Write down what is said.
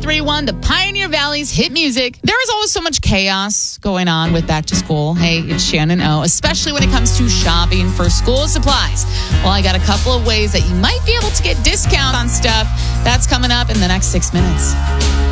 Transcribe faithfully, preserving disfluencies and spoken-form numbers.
three one, the Pioneer Valley's hit music. There is always so much chaos going on with back to school. Hey, it's Shannon O, especially when it comes to shopping for school supplies. Well, I got a couple of ways that you might be able to get discount on stuff. That's coming up in the next six minutes.